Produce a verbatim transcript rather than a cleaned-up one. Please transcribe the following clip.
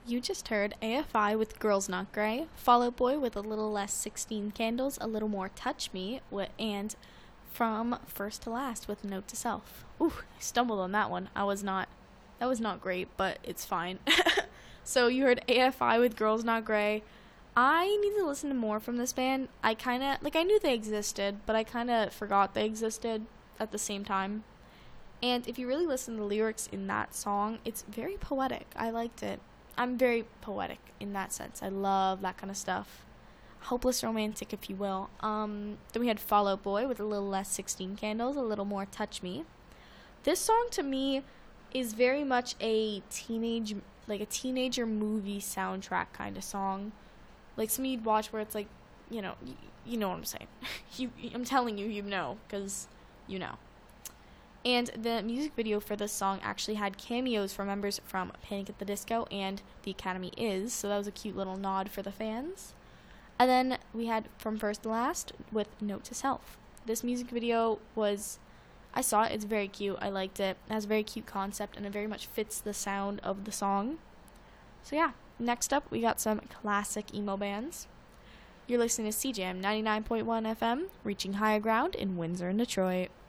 You just heard A F I with Girls Not Grey, Fall Out Boy with A Little Less sixteen Candles, A Little More Touch Me, and From First to Last with Note to Self. Ooh, I stumbled on that one. I was not, that was not great, but it's fine. So you heard A F I with Girls Not Grey. I need to listen to more from this band. I kind of, like, I knew they existed, but I kind of forgot they existed at the same time. And if you really listen to the lyrics in that song, it's very poetic. I liked it. I'm very poetic in that sense. I love that kind of stuff. Hopeless romantic, if you will. Um, then we had Fall Out Boy with A Little Less sixteen Candles, A Little More Touch Me. This song to me is very much a teenage, like a teenager movie soundtrack kind of song. Like some you'd watch where it's like, you know, y- you know what I'm saying. you, I'm telling you, you know, because you know. And the music video for this song actually had cameos from members from Panic at the Disco and The Academy Is, so that was a cute little nod for the fans. And then we had From First to Last with Note to Self. This music video was, I saw it, it's very cute, I liked it. It has a very cute concept and it very much fits the sound of the song. So yeah, next up we got some classic emo bands. You're listening to C J M ninety-nine point one F M, reaching higher ground in Windsor and Detroit.